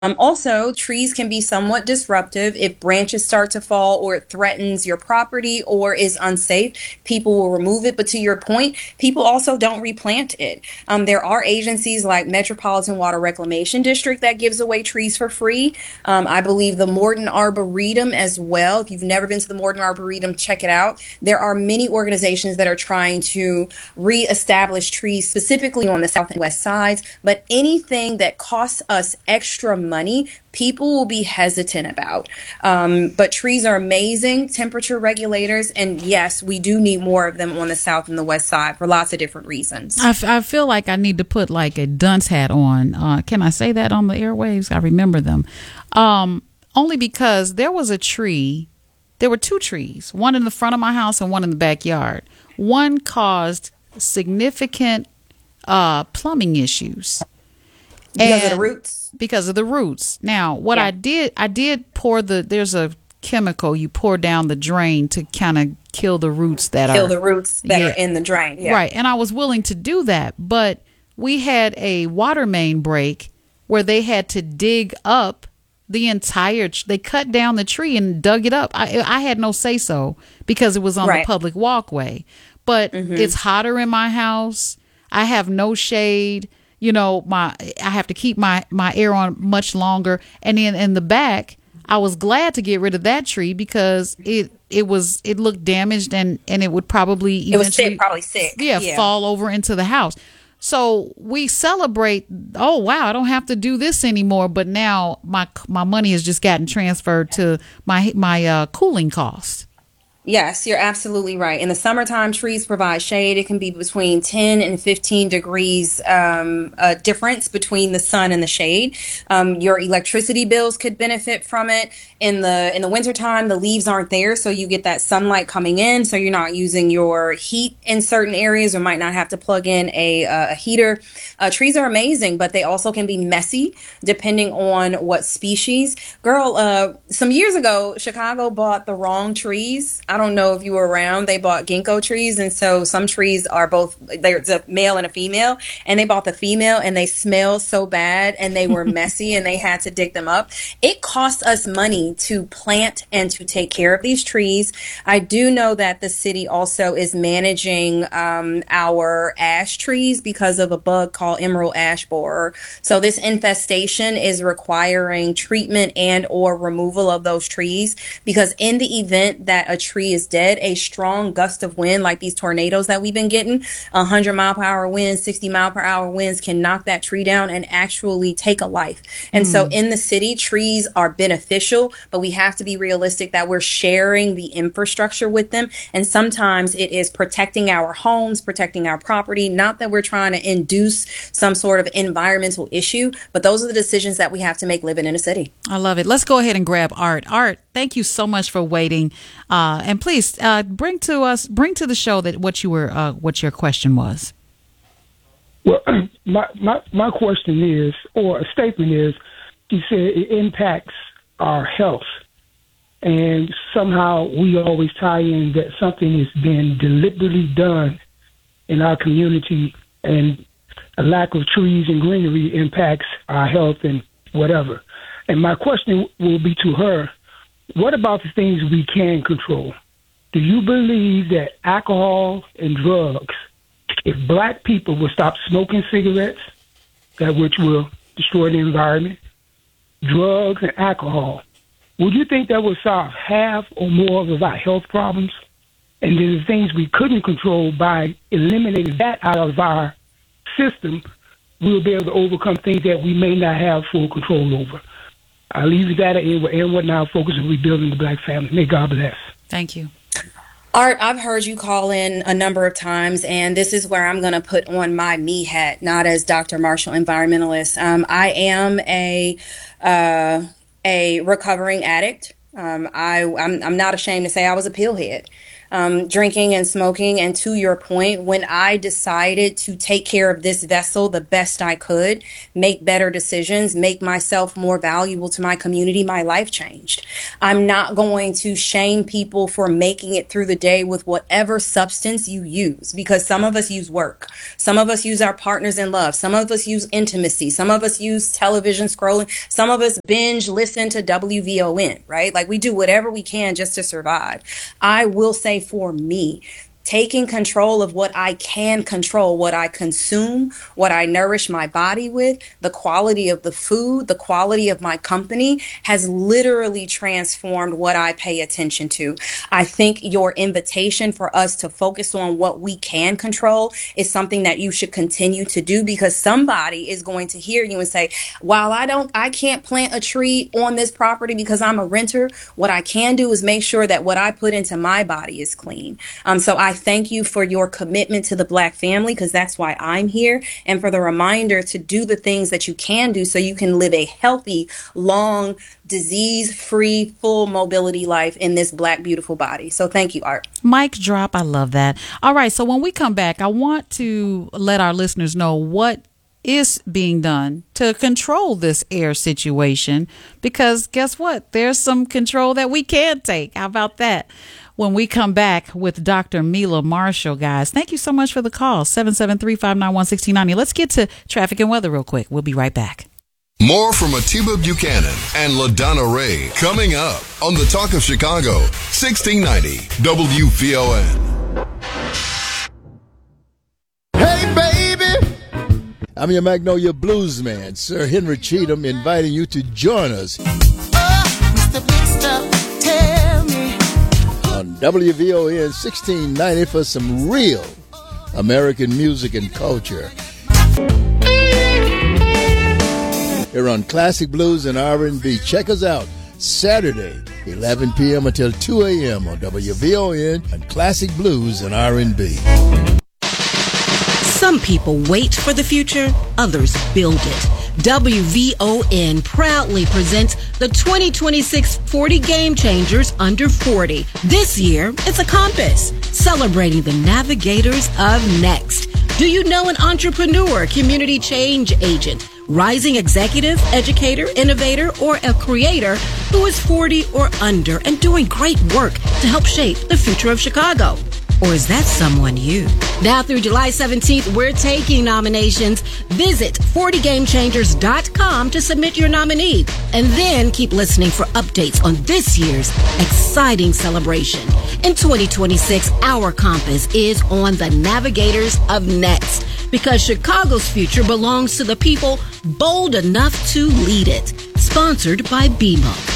Also, trees can be somewhat disruptive if branches start to fall or it threatens your property or is unsafe. People will remove it, but to your point, people also don't replant it. There are agencies like Metropolitan Water Reclamation District that gives away trees for free. I believe the Morton Arboretum as well. If you've never been to the Morton Arboretum, check it out. There are many organizations that are trying to reestablish trees specifically on the south and west sides, but anything that costs us extra money, people will be hesitant about. But trees are amazing temperature regulators, and yes, we do need more of them on the south and the west side for lots of different reasons. I feel like I need to put like a dunce hat on. Can I say that on the airwaves? I remember them. Only because there was a tree. There were two trees, one in the front of my house and one in the backyard. One caused significant plumbing issues. Because of the roots? Because of the roots. Now, what Yeah. I did pour there's a chemical you pour down the drain to kind of kill the roots Kill the roots that yeah, are in the drain. Yeah. right. And I was willing to do that, but we had a water main break where they had to dig up the entire. They cut down the tree and dug it up. I had no say so because it was on the Right. public walkway. But it's hotter in my house. I have no shade. You know, I have to keep my air on much longer. And then in the back, I was glad to get rid of that tree because it looked damaged and it would probably It was eventually sick, probably sick. yeah, fall over into the house. So we celebrate, oh wow, I don't have to do this anymore, but now my money has just gotten transferred to my cooling costs. Yes, you're absolutely right. In the summertime, trees provide shade. It can be between 10 and 15 degrees difference between the sun and the shade. Your electricity bills could benefit from it. In the wintertime, the leaves aren't there, so you get that sunlight coming in, so you're not using your heat in certain areas or might not have to plug in a heater. Trees are amazing, but they also can be messy depending on what species. Girl, some years ago, Chicago bought the wrong trees. I don't know if you were around. They bought ginkgo trees, and so some trees are both, there's a male and a female, and they bought the female, and they smell so bad, and they were messy, and they had to dig them up. It cost us money to plant and to take care of these trees. I do know that the city also is managing our ash trees because of a bug called emerald ash borer. So this infestation is requiring treatment and or removal of those trees because in the event that a tree is dead, a strong gust of wind like these tornadoes that we've been getting, 100-mile-per-hour winds, 60-mile-per-hour winds can knock that tree down and actually take a life. And so in the city, trees are beneficial, but we have to be realistic that we're sharing the infrastructure with them. And sometimes it is protecting our homes, protecting our property, not that we're trying to induce some sort of environmental issue, but those are the decisions that we have to make living in a city. I love it. Let's go ahead and grab Art. Art, thank you so much for waiting. And please bring to the show that what your question was. Well, my question is, or a statement is, you said it impacts our health. And somehow we always tie in that something is being deliberately done in our community, and a lack of trees and greenery impacts our health and whatever. And my question will be to her, what about the things we can control? Do you believe that alcohol and drugs, if black people would stop smoking cigarettes, that which will destroy the environment, drugs and alcohol, would you think that would solve half or more of our health problems? And then the things we couldn't control, by eliminating that out of our system, we'll be able to overcome things that we may not have full control over. I'll leave that and what now focus on rebuilding the black family. May God bless. Thank you. Art, I've heard you call in a number of times, and this is where I'm going to put on my me hat, not as Dr. Marshall environmentalist. I am a recovering addict. I'm not ashamed to say I was a pillhead. drinking and smoking. And to your point, when I decided to take care of this vessel the best I could, make better decisions, make myself more valuable to my community, my life changed. I'm not going to shame people for making it through the day with whatever substance you use, because some of us use work. Some of us use our partners in love. Some of us use intimacy. Some of us use television scrolling. Some of us binge listen to WVON, right? Like, we do whatever we can just to survive. I will say, for me, taking control of what I can control, what I consume, what I nourish my body with, the quality of the food, the quality of my company, has literally transformed what I pay attention to. I think your invitation for us to focus on what we can control is something that you should continue to do, because somebody is going to hear you and say, while I can't plant a tree on this property because I'm a renter, what I can do is make sure that what I put into my body is clean. So I thank you for your commitment to the Black family, because that's why I'm here, and for the reminder to do the things that you can do so you can live a healthy, long, disease-free, full mobility life in this Black, beautiful body. So thank you, Art. Mic drop. I love that. All right. So when we come back, I want to let our listeners know what is being done to control this air situation, because guess what? There's some control that we can take. How about that? When we come back with Dr. Mila Marshall, guys. Thank you so much for the call. 773-591-1690. Let's get to traffic and weather real quick. We'll be right back. More from Atiba Buchanan and LaDonna Ray coming up on the Talk of Chicago, 1690 WVON. Hey, baby! I'm your Magnolia Blues man, Sir Henry Cheatham, inviting you to join us Mr. Big Stuff, tell me. on WVON 1690 for some real American music and culture. Here on Classic Blues and R&B. Check us out Saturday, 11 p.m. until 2 a.m. on WVON and Classic Blues and R&B. Some people wait for the future, others build it. WVON proudly presents the 2026 40 Game Changers Under 40. This year, it's a compass, celebrating the navigators of next. Do you know an entrepreneur, community change agent, rising executive, educator, innovator, or a creator who is 40 or under and doing great work to help shape the future of Chicago? Or is that someone you? Now through July 17th, we're taking nominations. Visit 40gamechangers.com to submit your nominee. And then keep listening for updates on this year's exciting celebration. In 2026, our compass is on the navigators of next, because Chicago's future belongs to the people bold enough to lead it. Sponsored by BMO.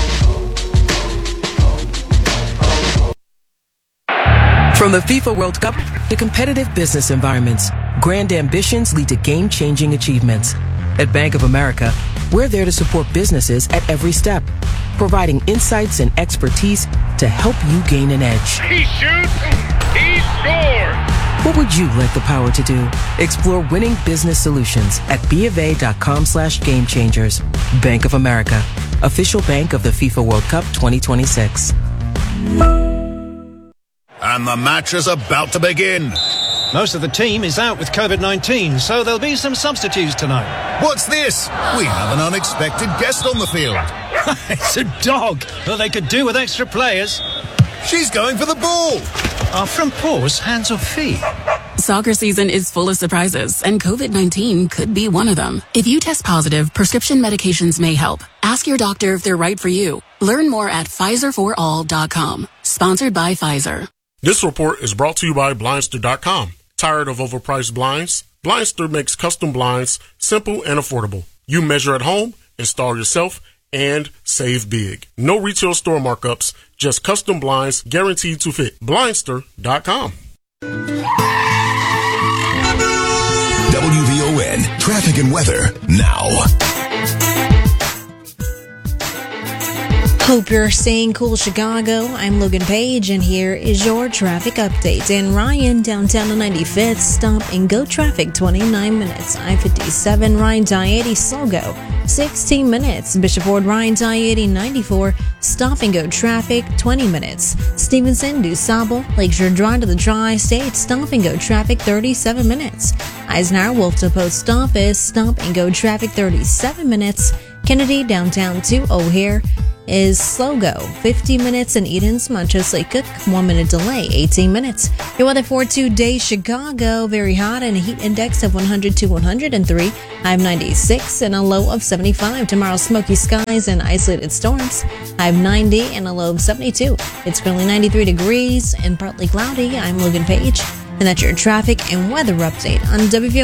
From the FIFA World Cup to competitive business environments, grand ambitions lead to game-changing achievements. At Bank of America, we're there to support businesses at every step, providing insights and expertise to help you gain an edge. He shoots, he scores! What would you like the power to do? Explore winning business solutions at BofA.com/gamechangers. Bank of America, official bank of the FIFA World Cup 2026. And the match is about to begin. Most of the team is out with COVID-19, so there'll be some substitutes tonight. What's this? We have an unexpected guest on the field. It's a dog. Well, they could do with extra players. She's going for the ball. Are front paws hands or feet? Soccer season is full of surprises, and COVID-19 could be one of them. If you test positive, prescription medications may help. Ask your doctor if they're right for you. Learn more at PfizerForAll.com. Sponsored by Pfizer. This report is brought to you by Blindster.com. Tired of overpriced blinds? Blindster makes custom blinds simple and affordable. You measure at home, install yourself, and save big. No retail store markups, just custom blinds guaranteed to fit. Blindster.com. WVON traffic and weather now. Hope you're staying cool, Chicago. I'm Logan Page, and here is your traffic update. In Ryan, downtown on 95th, stop and go traffic 29 minutes. I-57, Ryan, I-80, slow go 16 minutes. Bishop Ward, Ryan, I-80, 94, stop and go traffic 20 minutes. Stevenson, DuSable, Lakeshore Drive to the Tri-State, stop and go traffic 37 minutes. Eisenhower, Wolfton Post Office, stop and go traffic 37 minutes. Kennedy, downtown to O'Hare, is slow go 50 minutes, and Eden's Manchester Lake Cook 1 minute delay 18 minutes. Your weather for today: Chicago, very hot and a heat index of 100 to 103, high of 96 and a low of 75. Tomorrow, smoky skies and isolated storms, high of 90 and a low of 72. It's currently 93 degrees and partly cloudy. I'm Logan Page, and that's your traffic and weather update on WVO.